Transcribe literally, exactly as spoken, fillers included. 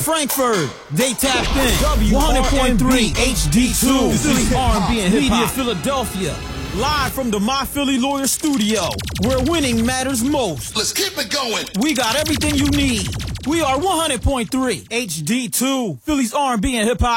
Frankfurt, they tapped in. one hundred point three H D two, Philly R and B and hip hop. Philadelphia, live from the My Philly Lawyer studio, where winning matters most. Let's keep it going. We got everything you need. We are one hundred point three H D two, Philly's R and B and hip hop.